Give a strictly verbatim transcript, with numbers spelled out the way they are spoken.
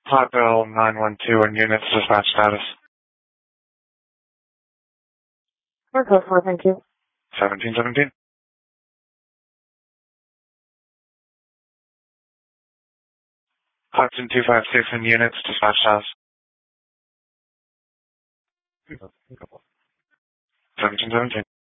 Hotbill nine one two and units dispatch status. Four code four, thank you. seventeen seventeen. Hudson two five six and units dispatch status. seventeen seventeen.